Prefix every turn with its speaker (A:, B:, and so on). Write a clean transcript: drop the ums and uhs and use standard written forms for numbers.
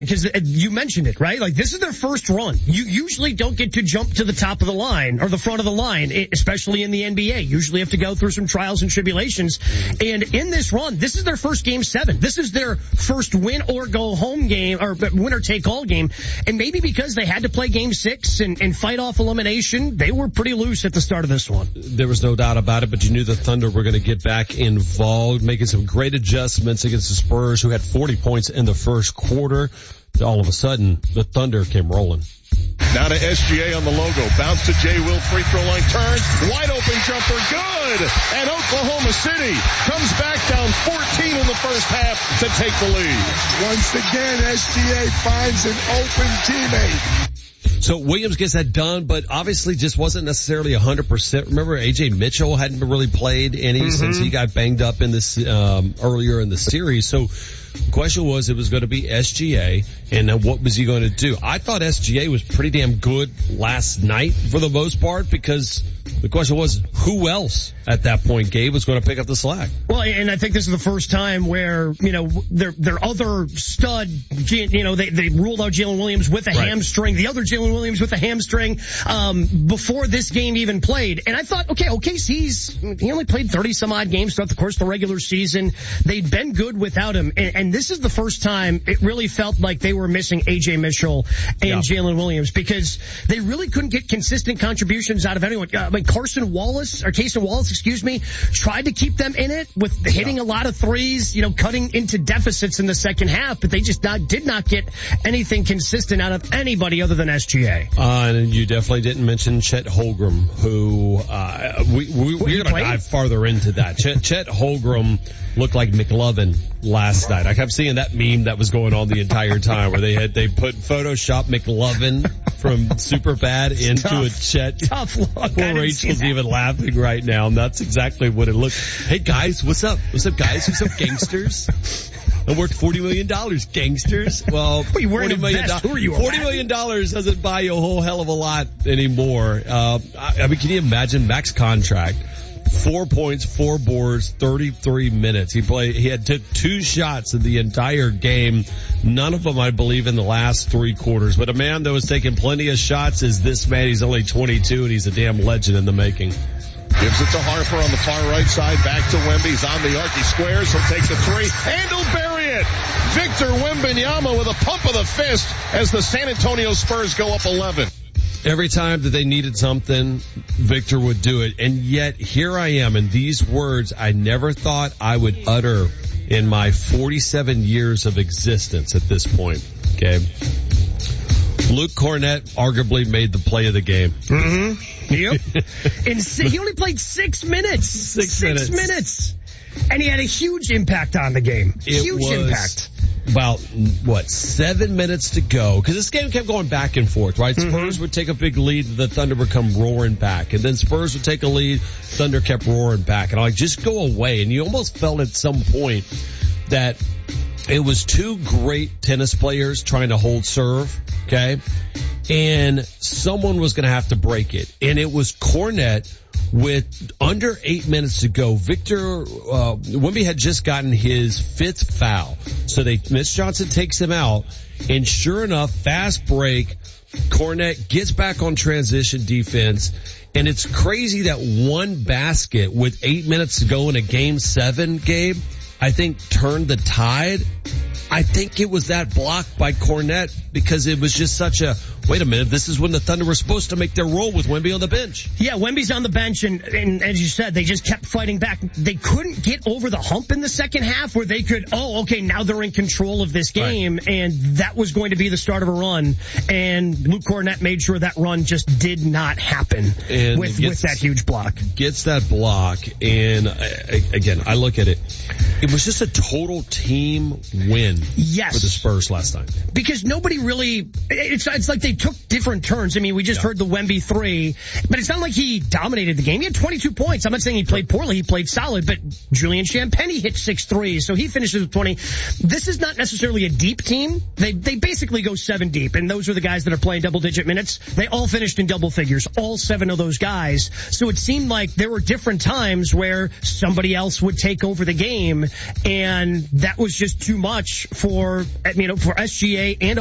A: because you mentioned it, right? Like, this is their first run. You usually don't get to jump to the top of the line or the front of the line, especially in the NBA. Usually have to go through some trials and tribulations. And in this run, this is their first Game 7. This is their first win or go home game, or winner take all game. And maybe because they had to play Game 6 and fight off elimination, they were pretty loose at the start of this one.
B: There was no doubt about it, but you knew the Thunder were going to get back involved, making some great adjustments against the Spurs, who had 40 points in the first quarter. All of a sudden, the Thunder came rolling.
C: Now to SGA on the logo. Bounce to Jay Will, free throw line, turns, wide open jumper, good! And Oklahoma City comes back down 14 in the first half to take the lead.
D: Once again, SGA finds an open teammate.
B: So Williams gets that done, but obviously just wasn't necessarily 100%. Remember, AJ Mitchell hadn't really played any since he got banged up in this earlier in the series. So the question was, it was going to be SGA, and then what was he going to do? I thought SGA was pretty damn good last night for the most part, because the question was, who else at that point, Gabe, was going to pick up the slack?
A: Well, and I think this is the first time where, their other stud, they ruled out Jalen Williams with a hamstring, the other Jalen Williams with a hamstring, before this game even played. And I thought, okay, he only played 30 some odd games throughout the course of the regular season. They'd been good without him. And this is the first time it really felt like they were missing AJ Mitchell and Jalen Williams, because they really couldn't get consistent contributions out of anyone. Kaysen Wallace, tried to keep them in it with hitting a lot of threes, cutting into deficits in the second half, but they just did not get anything consistent out of anybody other than SGA.
B: And you definitely didn't mention Chet Holmgren, who, we're going to dive farther into that. Chet Holmgren looked like McLovin last night. I kept seeing that meme that was going on the entire time where they put Photoshop McLovin from Superbad into a Chet.
A: Tough look.
B: Poor Rachel's even laughing right now, and that's exactly what it looked. Hey guys, what's up? What's up guys? What's up gangsters? I'm worth $40 million, gangsters. Well, $40 million doesn't buy you a whole hell of a lot anymore. I mean, can you imagine Mac's contract? 4 points, 4 boards, 33 minutes. He had took 2 shots in the entire game. None of them, I believe, in the last 3 quarters. But a man that was taking plenty of shots is this man. He's only 22 and he's a damn legend in the making.
C: Gives it to Harper on the far right side. Back to Wemby. He's on the arc. He squares. He'll take the 3 and he'll bury it. Victor Wembanyama with a pump of the fist as the San Antonio Spurs go up 11.
B: Every time that they needed something, Victor would do it. And yet here I am, and these words I never thought I would utter in my 47 years of existence at this point. Okay. Luke Kornet arguably made the play of the game.
A: Mm-hmm. Yep. And he only played 6 minutes. 6 minutes. And he had a huge impact on the game. Huge impact.
B: About, 7 minutes to go? Because this game kept going back and forth, right? Spurs would take a big lead, the Thunder would come roaring back. And then Spurs would take a lead, Thunder kept roaring back. And I'm like, just go away. And you almost felt at some point that it was 2 great tennis players trying to hold serve, okay? And someone was going to have to break it. And it was Kornet with under 8 minutes to go. Wemby had just gotten his 5th foul. So Mitch Johnson takes him out. And sure enough, fast break, Kornet gets back on transition defense. And it's crazy that one basket with 8 minutes to go in a game 7, Gabe, I think turned the tide. I think it was that block by Kornet, because it was just such a, wait a minute, this is when the Thunder were supposed to make their roll with Wemby on the bench.
A: Yeah, Wemby's on the bench, and as you said, they just kept fighting back. They couldn't get over the hump in the second half where they could, now they're in control of this game, right. And that was going to be the start of a run. And Luke Kornet made sure that run just did not happen with that huge block. Gets
B: that block, and again, I look at it. It was just a total team win.
A: Yes.
B: For the Spurs last night.
A: Because nobody really, it's like they took different turns. I mean, we just heard the Wemby 3, but it's not like he dominated the game. He had 22 points. I'm not saying he played poorly. He played solid, but Julian Champagnie hit 6 threes, so he finishes with 20. This is not necessarily a deep team. They basically go 7 deep, and those are the guys that are playing double-digit minutes. They all finished in double figures, all 7 of those guys. So it seemed like there were different times where somebody else would take over the game, and that was just too much for SGA and